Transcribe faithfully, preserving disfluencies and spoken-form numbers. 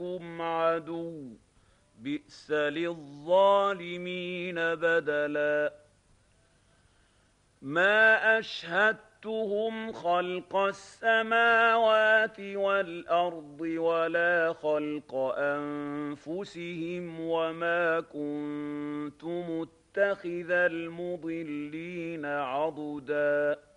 لكم عدو بئس للظالمين بدلا ما أشهدتهم خلق السماوات والأرض ولا خلق أنفسهم وما كنت متخذ المضلين عضدا